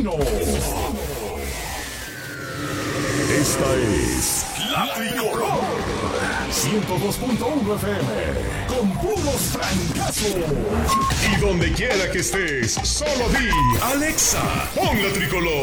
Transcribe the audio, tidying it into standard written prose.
Matutino. Esta es La Tricolor 102.1 FM con puros francazos. Y donde quiera que estés, solo di Alexa, pon La Tricolor.